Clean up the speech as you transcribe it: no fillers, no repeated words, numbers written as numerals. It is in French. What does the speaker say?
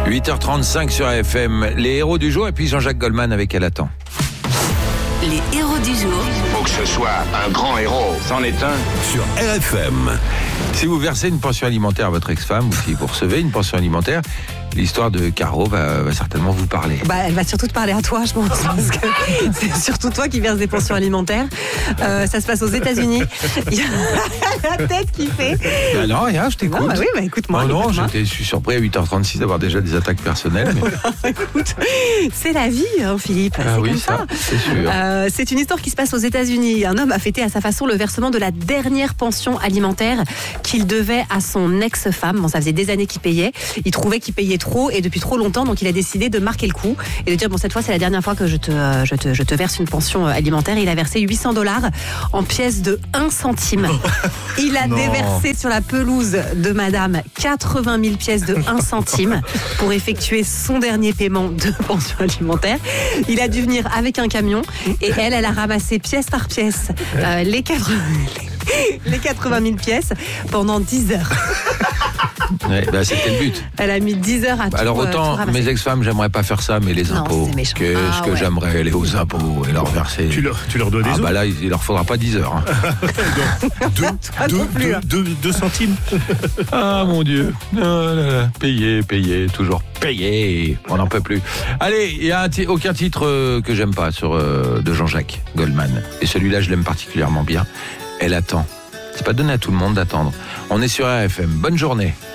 8h35 sur AFM. Les héros du jour et puis Jean-Jacques Goldman avec Elle attend. Les héros du jour. Faut que ce soit un grand héros. C'en est un. Sur RFM. Si vous versez une pension alimentaire à votre ex-femme ou si vous recevez une pension alimentaire, l'histoire de Caro va certainement vous parler. Elle va surtout te parler à toi, je pense, parce que c'est surtout toi qui verses des pensions alimentaires. Ça se passe aux États-Unis. Il y a la tête qui fait. Non, rien, je t'écoute. Non, oui, écoute-moi. Non, écoute-moi. je suis surpris à 8h36 d'avoir déjà des attaques personnelles. Mais... Écoute, c'est la vie, hein, Philippe. Ah c'est oui, comme ça. c'est sûr. C'est une histoire qui se passe aux États-Unis. Un homme a fêté à sa façon le versement de la dernière pension alimentaire qu'il devait à son ex-femme. Bon, ça faisait des années qu'il payait. Il trouvait qu'il payait trop et depuis trop longtemps, donc il a décidé de marquer le coup et de dire cette fois c'est la dernière fois que je te verse une pension alimentaire. Il a versé $800 en pièces de 1 centime. Il a déversé sur la pelouse de madame 80 000 pièces de 1 centime pour effectuer son dernier paiement de pension alimentaire. Il a dû venir avec un camion et elle a ramassé pièce par pièce les 80 000 pièces pendant 10 heures. Ouais, c'était le but. Elle a mis 10 heures à tout. Alors autant mes ex-femmes, j'aimerais pas faire ça, mais les impôts, c'est méchant. qu'est-ce que j'aimerais aller aux impôts et leur verser. Tu leur dois des sous. Là, il leur faudra pas 10 heures. Hein. 2 centimes. Ah mon Dieu. Oh là là. Payer, toujours payer. On n'en peut plus. Allez, il y a aucun titre que j'aime pas de Jean-Jacques Goldman. Et celui-là, je l'aime particulièrement bien. Elle attend. C'est pas donné à tout le monde d'attendre. On est sur RFM. Bonne journée.